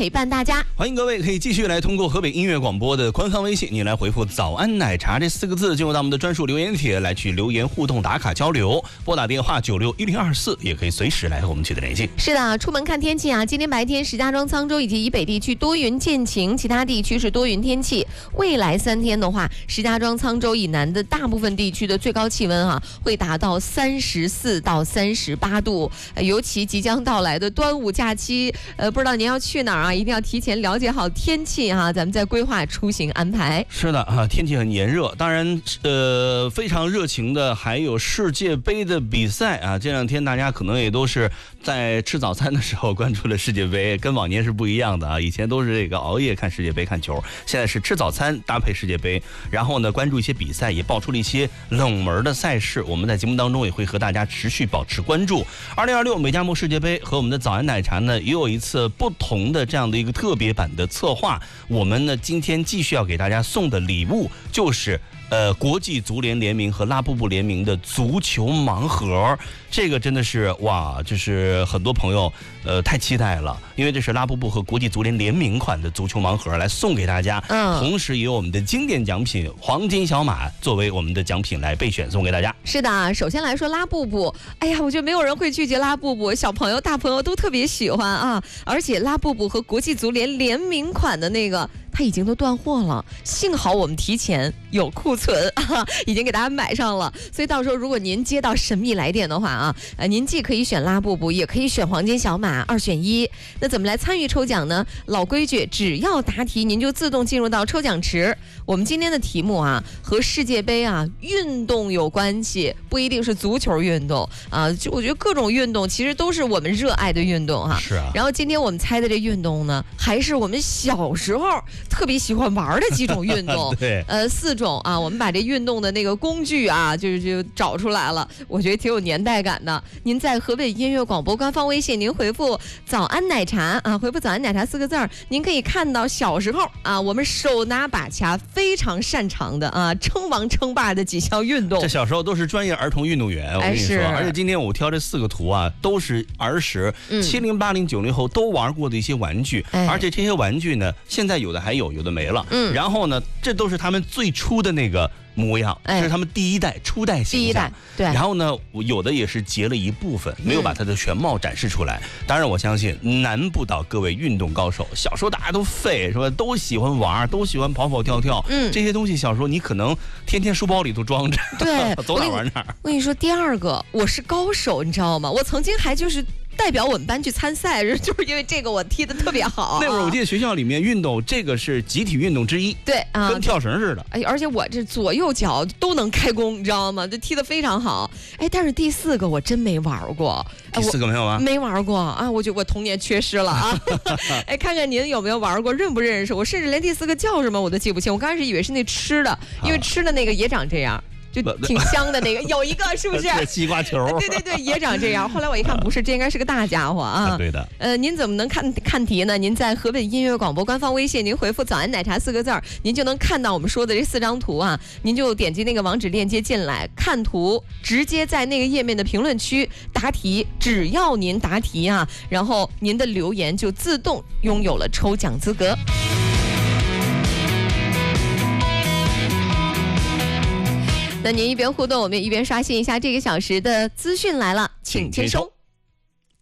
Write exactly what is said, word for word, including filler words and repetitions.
陪伴大家。 欢迎各位可以继续来通过河北音乐广播的官方微信，你来回复早安奶茶这四个字，进入到我们的专属留言帖来去留言互动打卡交流，拨打电话九六一零二四也可以随时来和我们取得联系。 是的，出门看天气啊，今天白天石家庄、沧州以及以北地区多云见晴，其他地区是多云天气。未来三天的话，石家庄、沧州以南的大部分地区的最高气温啊会达到三十四到三十八度，呃，尤其即将到来的端午假期，呃，不知道您要去哪儿啊？一定要提前了解好天气哈、啊，咱们再规划出行安排。 是的啊，天气很炎热，当然，呃，非常热情的还有世界杯的比赛啊。这两天大家可能也都是在吃早餐的时候关注了世界杯，跟往年是不一样的啊。以前都是这个熬夜看世界杯看球，现在是吃早餐搭配世界杯，然后呢关注一些比赛，也爆出了一些冷门的赛事，我们在节目当中也会和大家持续保持关注。二零二六美加墨世界杯和我们的早安奶茶呢也有一次不同的这样的一个特别版的策划，我们呢今天继续要给大家送的礼物就是呃，国际足联联名和拉布布联名的足球盲盒，这个真的是哇，就是很多朋友呃太期待了，因为这是拉布布和国际足联联名款的足球盲盒来送给大家，嗯，同时也有我们的经典奖品黄金小马作为我们的奖品来备选送给大家。 是的，首先来说拉布布，哎呀，我觉得没有人会拒绝拉布布，小朋友、大朋友都特别喜欢啊，而且拉布布和国际足联联名款的那个。它已经都断货了，幸好我们提前有库存啊，已经给大家买上了。所以到时候如果您接到神秘来电的话啊，呃，您既可以选拉布布，也可以选黄金小马，二选一。那怎么来参与抽奖呢？老规矩，只要答题，您就自动进入到抽奖池。我们今天的题目啊，和世界杯啊运动有关系，不一定是足球运动啊，就我觉得各种运动其实都是我们热爱的运动哈、啊。 是啊。 然后今天我们猜的这运动呢，还是我们小时候特别喜欢玩的几种运动， 对， 呃，四种啊，我们把这运动的那个工具啊，就就找出来了，我觉得挺有年代感的。您在河北音乐广播官方微信，您回复“早安奶茶”啊，回复“早安奶茶”四个字儿，您可以看到小时候啊，我们手拿把掐非常擅长的啊，称王称霸的几项运动。 这小时候都是专业儿童运动员，我跟你说，哎、而且今天我挑这四个图啊，都是儿时七零八零九零后都玩过的一些玩具，哎、而且这些玩具呢，现在有的还有，有的没了。嗯，然后呢，这都是他们最初的那个模样，哎、这是他们第一代初代形象。第一代，对。然后呢，有的也是截了一部分，没有把它的全貌展示出来。嗯、当然，我相信难不倒各位运动高手。小时候大家都废是吧？都喜欢玩，都喜欢跑跑跳跳。嗯，这些东西小时候你可能天天书包里都装着， 对， 走哪玩哪。 我跟你说，第二个我是高手，你知道吗？我曾经还就是。代表我们班去参赛，就是因为这个我踢得特别好。 那会儿我记得学校里面运动，这个是集体运动之一， 对啊， 跟跳绳似的。 哎，而且我这左右脚都能开弓，你知道吗？就踢得非常好。哎，但是第四个我真没玩过。 第四个没有吗？ 没玩过啊，我觉得我童年缺失了啊。哎，看看您有没有玩过，认不认识？我甚至连第四个叫什么我都记不清。我刚开始以为是那吃的，因为吃的那个也长这样。就挺香的那个，有一个是不是？ 西瓜球。 对对对，也长这样。后来我一看，不是，这应该是个大家伙啊。 对的。 呃，您怎么能看看题呢？您在河北音乐广播官方微信，您回复“早安奶茶”四个字儿，您就能看到我们说的这四张图啊。您就点击那个网址链接进来看图，直接在那个页面的评论区答题。只要您答题啊，然后您的留言就自动拥有了抽奖资格。那您一边互动，我们一边刷新一下这个小时的资讯来了，请签收。